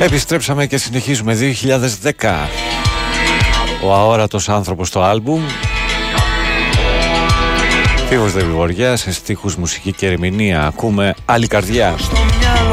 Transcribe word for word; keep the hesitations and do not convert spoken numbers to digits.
Επιστρέψαμε και συνεχίζουμε. Δύο χιλιάδες δέκα. Ο αόρατος άνθρωπος στο άλμπουμ. Φίβος Δελβοριάς σε στίχους, μουσική και ερμηνεία. Ακούμε Άλλη Καρδιά.